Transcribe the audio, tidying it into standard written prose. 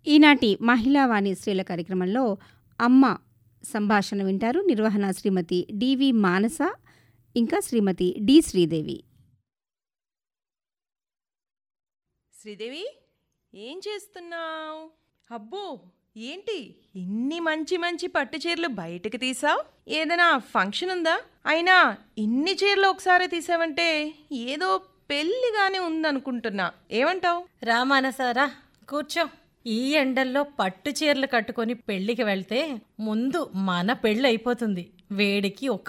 ఈనాటి మహిళావాణి స్త్రీల కార్యక్రమంలో అమ్మ సంభాషణ వింటారు. నిర్వహణ శ్రీమతి డివి మానస ఇంకా శ్రీమతి డి శ్రీదేవి. శ్రీదేవి, ఏం చేస్తున్నావు? అబ్బో, ఏంటి ఇన్ని మంచి మంచి పట్టు చీరలు బయటకు తీసావు? ఏదైనా ఫంక్షన్ ఉందా? అయినా ఇన్ని చీరలు ఒకసారి తీసావంటే ఏదో పెళ్లిగానే ఉందనుకుంటున్నా. ఏమంటావు? రామానసారా, కూర్చో. ఈ ఎండల్లో పట్టు చీరలు కట్టుకొని పెళ్లికి వెళ్తే ముందు మన పెళ్ళి అయిపోతుంది. వేడికి ఒక్క